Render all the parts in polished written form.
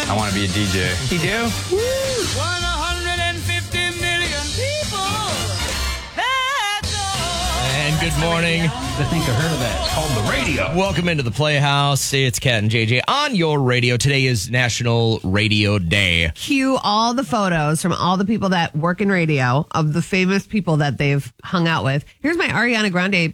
I want to be a DJ. You do? 150 million people. That's all. And good morning. I think I heard of that. It's called the radio. Welcome into the Playhouse. It's Kat and JJ on your radio. Today is National Radio Day. Cue all the photos from all the people that work in radio of the famous people that they've hung out with. Here's my Ariana Grande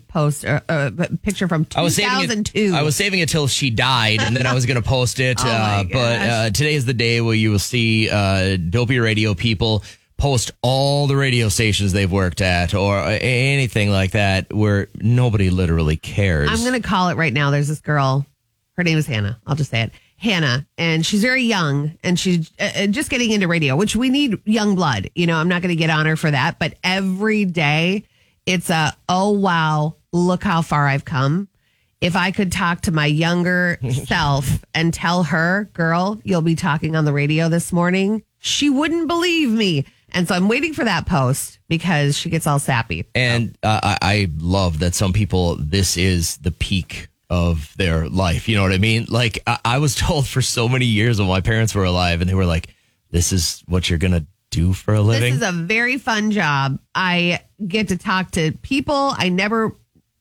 picture from 2002. I was saving it till she died, and then I was going to post it. Oh my but today is the day where you will see Dopey Radio people post all the radio stations they've worked at or anything like that where nobody literally cares. I'm going to call it right now. There's this girl. Her name is Hannah. I'll just say it. Hannah. And she's very young and she's just getting into radio, which we need young blood. You know, I'm not going to get on her for that. But every day it's oh, wow, look how far I've come. If I could talk to my younger self and tell her, girl, you'll be talking on the radio this morning, she wouldn't believe me. And so I'm waiting for that post because she gets all sappy. And I love that some people, this is the peak of their life. You know what I mean? Like, I was told for so many years when my parents were alive, and they were like, this is what you're going to do for a living? This is a very fun job. I get to talk to people I never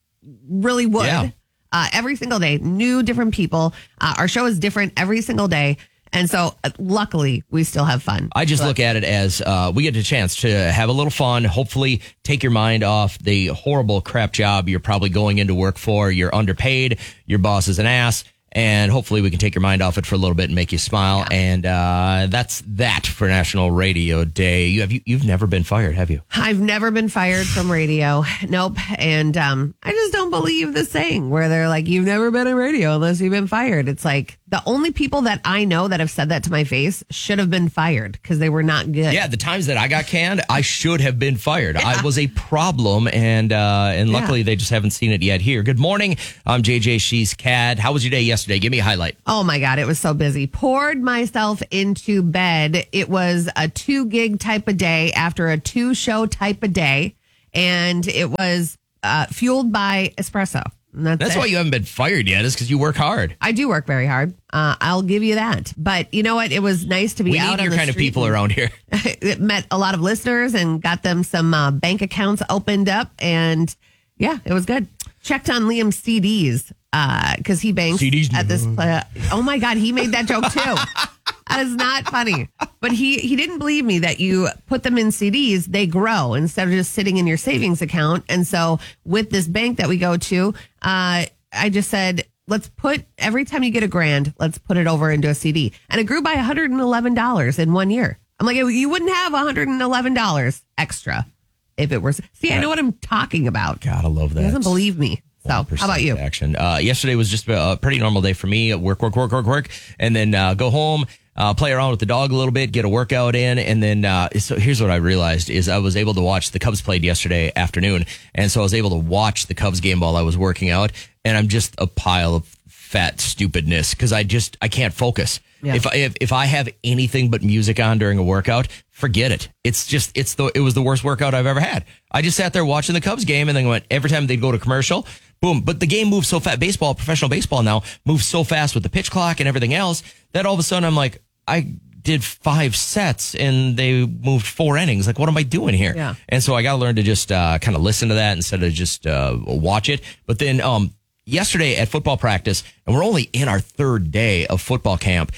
really would. Yeah. Every single day, new, different people. Our show is different every single day. And so, luckily, we still have fun. I just look at it as we get a chance to have a little fun, hopefully take your mind off the horrible crap job you're probably going into work for. You're underpaid, your boss is an ass, and hopefully we can take your mind off it for a little bit and make you smile. Yeah. And that's that for National Radio Day. You've never been fired, have you? I've never been fired from radio. Nope. And I just don't believe the saying where they're like, you've never been in radio unless you've been fired. It's like, the only people that I know that have said that to my face should have been fired because they were not good. Yeah, the times that I got canned, I should have been fired. Yeah. I was a problem, and luckily they just haven't seen it yet here. Good morning. I'm JJ. She's Kat. How was your day yesterday? Give me a highlight. Oh, my God. It was so busy. Poured myself into bed. It was a 2-gig type of day after a 2-show type of day, and it was fueled by espresso. That's why you haven't been fired yet, is because you work hard. I do work very hard. I'll give you that. But you know what? It was nice to be out on the street. We need your kind of people around here. Met a lot of listeners and got them some bank accounts opened up. And yeah, it was good. Checked on Liam's CDs because he banks CDs at this place. Oh my God, he made that joke too. That is not funny. But he didn't believe me that you put them in CDs, they grow instead of just sitting in your savings account. And so with this bank that we go to, I just said, let's put every time you get $1,000, let's put it over into a CD. And it grew by $111 in 1 year. I'm like, you wouldn't have $111 extra if it were. See, I know what I'm talking about. Gotta love that. He doesn't believe me. So, how about you? Action. Yesterday was just a pretty normal day for me. Work, and then go home, play around with the dog a little bit, get a workout in, and then so here's what I realized is I was able to watch the Cubs played yesterday afternoon, and so I was able to watch the Cubs game while I was working out, and I'm just a pile of fat stupidness because I can't focus. Yeah. If I have anything but music on during a workout, forget it. It was the worst workout I've ever had. I just sat there watching the Cubs game and then went every time they'd go to commercial, boom. But the game moves so fast. Professional baseball now moves so fast with the pitch clock and everything else that all of a sudden I'm like, I did 5 sets and they moved 4 innings. Like, what am I doing here? Yeah. And so I got to learn to just kind of listen to that instead of just watch it. But then yesterday at football practice, and we're only in our 3rd day of football camp,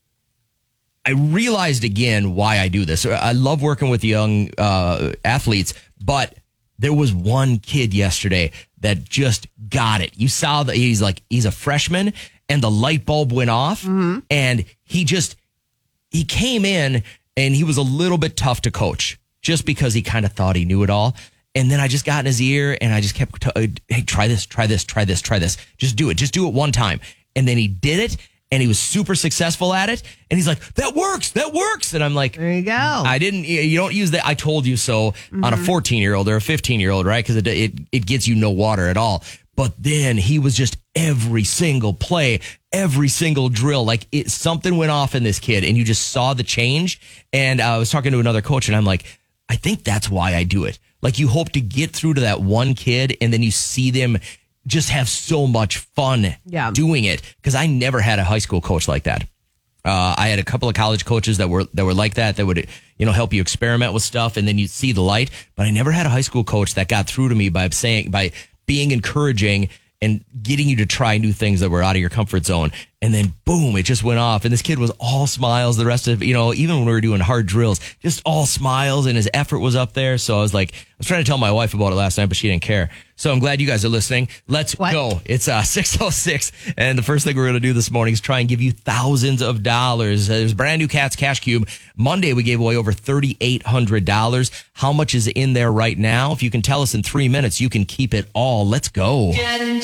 I realized again why I do this. I love working with young athletes, but there was one kid yesterday that just got it. You saw that he's a freshman and the light bulb went off and he came in and he was a little bit tough to coach just because he kind of thought he knew it all. And then I just got in his ear and I just kept, hey, try this. Just do it one time. And then he did it. And he was super successful at it. And he's like, that works. And I'm like, there you go. You don't use that. I told you so on a 14-year-old or a 15-year-old, right? Because it gets you no water at all. But then he was just every single play, every single drill, like something went off in this kid and you just saw the change. And I was talking to another coach and I'm like, I think that's why I do it. Like you hope to get through to that one kid and then you see them just have so much fun doing it because I never had a high school coach like that. I had a couple of college coaches that were like that would, help you experiment with stuff and then you'd see the light. But I never had a high school coach that got through to me by being encouraging and getting you to try new things that were out of your comfort zone. And then boom, it just went off. And this kid was all smiles the rest of, even when we were doing hard drills, just all smiles, and his effort was up there. So I was trying to tell my wife about it last night, but she didn't care. So I'm glad you guys are listening. Let's go. It's 6:06. And the first thing we're going to do this morning is try and give you thousands of dollars. There's a brand new Cats Cash Cube. Monday, we gave away over $3,800. How much is in there right now? If you can tell us in 3 minutes, you can keep it all. Let's go. Get into